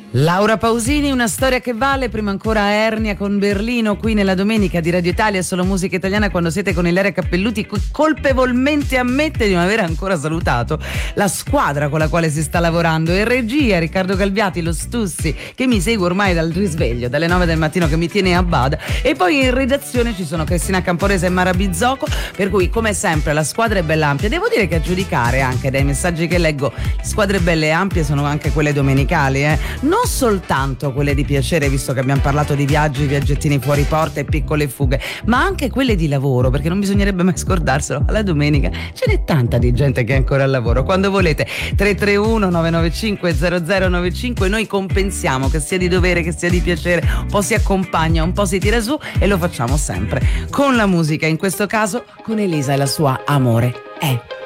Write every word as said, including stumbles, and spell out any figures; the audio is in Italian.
Laura Pausini, una storia che vale, prima ancora Ernia con Berlino, qui nella domenica di Radio Italia, solo musica italiana, quando siete con Ilaria Cappelluti, che colpevolmente ammette di non aver ancora salutato la squadra con la quale si sta lavorando, in regia Riccardo Galbiati, lo Stussi, che mi segue ormai dal risveglio, dalle nove del mattino, che mi tiene a bada, e poi in redazione ci sono Cristina Camporese e Mara Bizzocco, per cui come sempre la squadra è bella ampia. Devo dire che a giudicare anche dai messaggi che leggo, le squadre belle e ampie sono anche quelle domenicali, eh? Non soltanto quelle di piacere, visto che abbiamo parlato di viaggi, viaggettini fuori porta e piccole fughe, ma anche quelle di lavoro, perché non bisognerebbe mai scordarselo, alla domenica ce n'è tanta di gente che è ancora al lavoro. Quando volete tre tre uno nove nove cinque zero zero nove cinque, noi compensiamo, che sia di dovere, che sia di piacere, un po' si accompagna, un po' si tira su, e lo facciamo sempre con la musica, in questo caso con Elisa e la sua Amore è.